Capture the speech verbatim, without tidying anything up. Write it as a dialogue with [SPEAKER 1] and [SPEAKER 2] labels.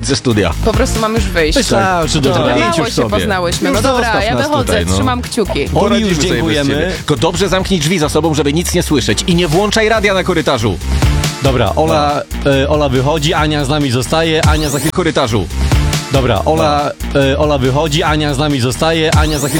[SPEAKER 1] ze studia.
[SPEAKER 2] Po prostu mam już wyjść.
[SPEAKER 3] Wystarczy do
[SPEAKER 1] Tak.
[SPEAKER 3] tego.
[SPEAKER 1] Idź
[SPEAKER 2] Mało
[SPEAKER 1] już
[SPEAKER 2] się
[SPEAKER 1] sobie.
[SPEAKER 2] poznałyśmy.
[SPEAKER 1] Już
[SPEAKER 2] No dobra,
[SPEAKER 1] zostaw
[SPEAKER 2] ja
[SPEAKER 1] nas
[SPEAKER 2] wychodzę,
[SPEAKER 1] tutaj, no.
[SPEAKER 2] trzymam kciuki.
[SPEAKER 3] Oni
[SPEAKER 1] Poradzimy
[SPEAKER 3] już
[SPEAKER 1] sobie bez
[SPEAKER 3] dziękujemy.
[SPEAKER 1] ciebie. Tylko dobrze zamknij drzwi za sobą, żeby nic nie słyszeć. I nie włączaj radia na korytarzu.
[SPEAKER 3] Dobra, Ola, e, Ola wychodzi, Ania z nami zostaje, Ania za chwilę...
[SPEAKER 1] Korytarzu.
[SPEAKER 3] Dobra, Ola, e, Ola wychodzi, Ania z nami zostaje, Ania za chwilę...